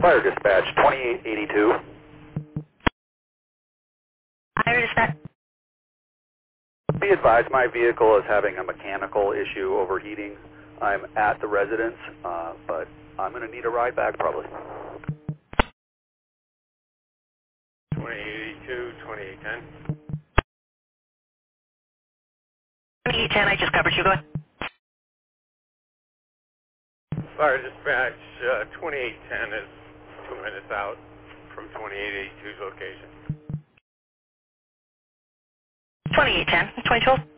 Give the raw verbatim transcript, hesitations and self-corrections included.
Fire dispatch, twenty-eight eighty-two. Fire dispatch. Be advised, my vehicle is having a mechanical issue overheating. I'm at the residence, uh, but I'm going to need a ride back probably. twenty-eight eighty-two, twenty-eight ten. twenty-eight ten, I just covered you. Go ahead. Fire dispatch, uh, twenty-eight ten is two minutes out from twenty-eight eighty-two's location. twenty-eight ten, twenty twelve.